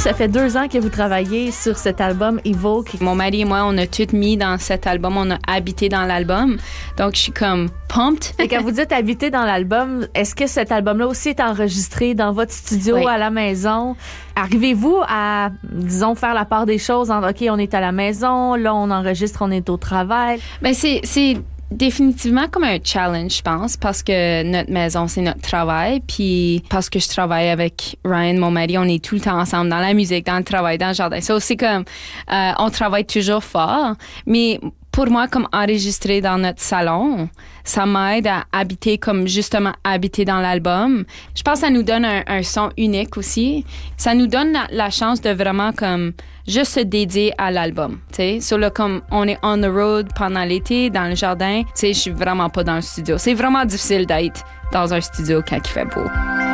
ça fait 2 ans que vous travaillez sur cet album Evoke. Mon mari et moi, on a tout mis dans cet album. On a habité dans l'album. Donc, je suis comme pumped. Et quand vous dites habiter dans l'album, est-ce que cet album-là aussi est enregistré dans votre studio Oui. à la maison? Arrivez-vous à, disons, faire la part des choses entre, OK, on est à la maison, là, on enregistre, on est au travail? Ben, c'est définitivement comme un challenge, je pense, parce que notre maison, c'est notre travail. Puis parce que je travaille avec Ryan, mon mari, on est tout le temps ensemble dans la musique, dans le travail, dans le jardin. Ça, c'est comme, on travaille toujours fort. Mais pour moi, comme enregistrer dans notre salon, ça m'aide à habiter comme justement habiter dans l'album. Je pense que ça nous donne un son unique aussi. Ça nous donne la chance de vraiment comme juste se dédier à l'album, tu sais. So là, comme on est on the road pendant l'été, dans le jardin, tu sais, je suis vraiment pas dans le studio. C'est vraiment difficile d'être dans un studio quand il fait beau.